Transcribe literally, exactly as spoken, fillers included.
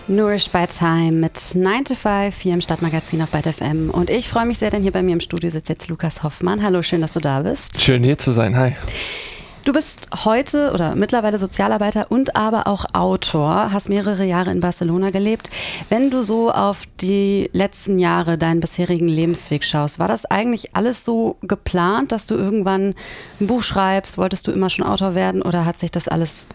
Nourish by Time mit nine to five hier im Stadtmagazin auf Byte F M. Und ich freue mich sehr, denn hier bei mir im Studio sitzt jetzt Lukas Hoffmann. Hallo, schön, dass du da bist. Schön hier zu sein, hi. Du bist heute oder mittlerweile Sozialarbeiter und aber auch Autor, hast mehrere Jahre in Barcelona gelebt. Wenn du so auf die letzten Jahre, deinen bisherigen Lebensweg schaust, war das eigentlich alles so geplant, dass du irgendwann ein Buch schreibst? Wolltest du immer schon Autor werden oder hat sich das alles